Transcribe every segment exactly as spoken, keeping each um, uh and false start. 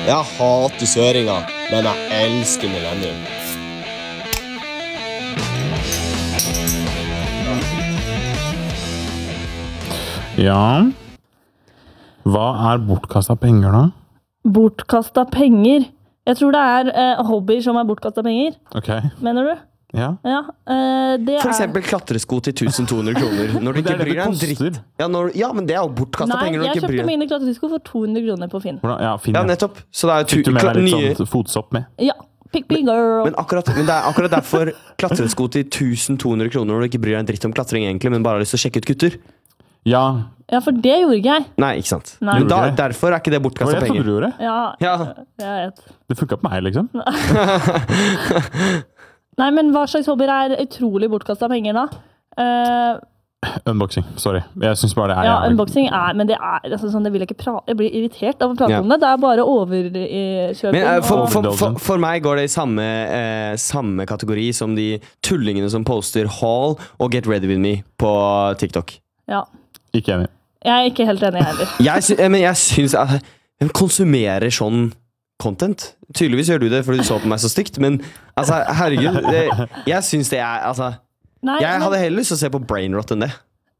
Jeg hater søringer, men jeg elsker Millennium. Ja. Hva er bortkastet penger da? Bortkastet penger? Jeg tror det er eh, hobbyer som er bortkastet penger. Ok. Mener du? Ja. Ja, eh, det For er... eksempel klatresko til tusen to hundre kroner. Når du ikke det er det bryr deg en det dritt. koster. Ja, når, ja, men det er jo bortkastet Nei, penger når du jeg ikke bryr kjøpte deg. mine klatresko for to hundre kroner på Finn. Hvordan? Ja, fin. Ja, nettopp. Så det er jo Fikk du med deg litt nye... sånn fotsopp med? Ja, pick me girl. Men, akkurat, men det er akkurat derfor klatresko til tusen to hundre kroner når du ikke bryr deg en dritt om klatring egentlig, men bare har lyst til å sjekke ut gutter. Ja. Ja, for det gjorde ikke jeg. Nei, ikke sant. Nei. Men da, Gjorde det? derfor er ikke det Hva bortkastet jeg trodde penger. du gjorde? Ja, Ja. jeg vet. Det funket på meg, liksom. Nei, men hva slags hobbyer er utrolig bortkastet penger da? Uh, Unboxing, sorry. Jeg synes bare det er ja, jævlig. unboxing er, men det er, altså, sånn, det vil jeg ikke prate, jeg blir irritert av å prate Ja. om det. Det er bare overkjøping. Men eh, for, og- for, for, for meg går det i samme, eh, samme kategori som de tullingene som poster haul og get ready with me på TikTok. Ja, Ikke enig. jeg er ikke helt enig heller. Jeg, sy eh, men jeg syns at hvem konsumerer sånn content? Tydeligvis gjør du det fordi du så på meg så stygt, men altså, herregud, det, jeg syns det er altså, Nei, jeg men- hadde heller lyst til å se på Brainrot enn det.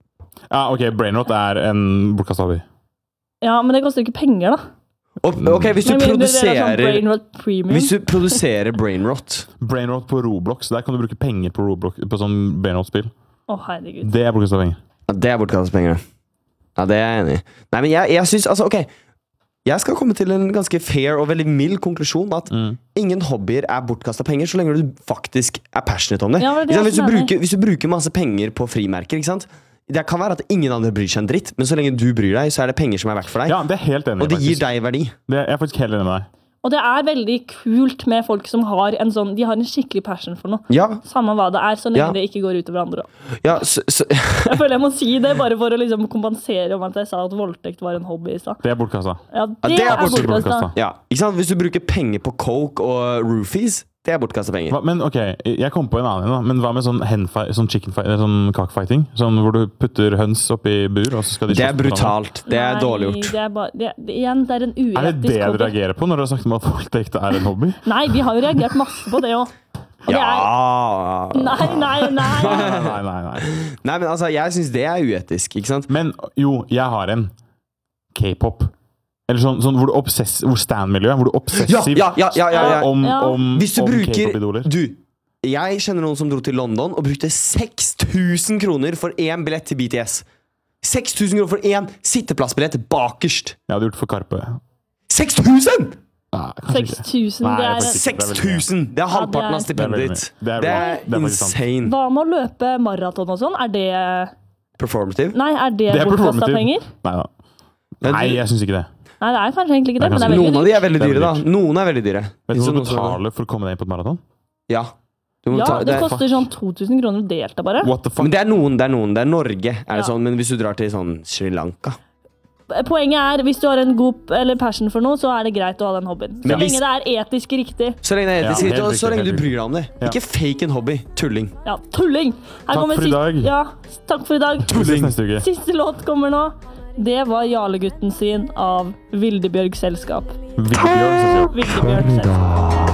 Ja, ok, Brainrot er en bortkastet hobby. Ja, men det koster ikke penger da. Og, ok, hvis du Men- men det er sånn produserer Brainrot Premium. Hvis du produserer Brainrot Brainrot på Roblox, der kan du bruke penger på Roblox, på sånn Brainrot-spill. Å, herregud. Det er bortkastet penger. Ja, det er bortkastet penger. Ja, det er jeg enig i. Nei, men jeg, jeg syns altså, ok. Jeg skal komme til en ganske fair og veldig mild konklusjon at Mm. ingen hobbyer er bortkastet penger så lenge du faktisk er passionate om det. Ja, det er det Ikke sant? jeg hvis, du også mener. bruker, hvis du bruker masse penger på frimerker, ikke sant? Det kan være at ingen andre bryr seg en dritt, men så lenge du bryr deg, så er det penger som er verdt for deg. Ja, det er helt enig. Og det gir faktisk. deg verdi. Det, jeg er faktisk helt enig med deg. Og det er veldig kult med folk som har en sånn, de har en skikkelig passion for noe. Ja, Samme hva det er, så lenge Ja. det ikke går utover andre. ja så, så, Jeg føler jeg må si det, bare for å liksom kompensere om at jeg sa at voldtekt var en hobby i stad. Det er bortkastet. Ja, det, det er er bortkastet. bortkastet. ja, ikke sant? Hvis du bruker penger på coke og roofies, det er bortkastet penger. Hva, men ok, jeg kom på en annen da. Men hva med sånn, henfi- sånn chicken fight, sånn cockfighting? Sånn hvor du putter høns oppi bur, og så skal de Det er slåss mot hverandre? brutalt. Det er Nei, dårlig gjort. Det er bare, det, det, igjen, det er en uetisk Er det det du hobby. reagerer på når du har sagt om at voldtekt er en hobby? Nei, vi har jo reagert masse på det også. Og det er, Ja nei, nei, nei. Nei, nei, nei, nei. Nei, men altså, jeg syns det er uetisk, ikke sant? Men jo, jeg har en K-pop. Eller sånn, sånn hvor du obsess, hvor stand-miljø, hvor du Ja, obsessiv ja, ja, ja, ja, ja. om, Ja. om, Hvis du om bruker K-pop-idoler. Du, jeg kjenner noen som dro til London og brukte seks tusen kroner for én billett til B T S. seks tusen kroner for én sitteplassbillett bakerst. Jeg hadde gjort for Karpe. seks tusen?! Nei, kanskje ikke. seks tusen, Nei, det er faktisk. seks tusen! Det er halvparten av det er- stipendet Det er veldig ditt. mye. Det er Det veldig- er det er faktisk sant. insane. Hva med å løpe maraton og sånn? Er det Performative? Nei, er det, Det er bortkastet performative. penger? Nei da. Men Nei, du- jeg syns ikke det. Nei, det er kanskje egentlig ikke det, Det er men det er kanskje veldig Noen av de er dyrt. veldig Det er dyre, da. veldig Noen er veldig dyre. Vet du Finnes hva det du noen som- betaler for å komme deg inn på et maraton? Ja. Du må Ja, ta- det det er- koster sånn to tusen kroner å delta bare. What the fuck? Men det er noen, det er noen. Det er Norge, er det Ja. sånn. Men hvis du drar til sånn Sri Lanka Poenget er, hvis du har en god eller passion for noe, så er det greit å ha den hobbyen. Så Men hvis- lenge det er etisk riktig. Så lenge det er Ja, etisk helt riktig, og riktig, så lenge helt du riktig. bryr deg om det. Ja. Ikke fake en hobby. Tulling. Ja, tulling! Her Takk kommer for i sist- dag. Ja, takk for i dag. Vi ses neste uke. Siste låt kommer nå. Det var Jarlegutten sin av Vildebjørg Selskap. Vildbjørn, synes jeg. Vildebjørg Selskap.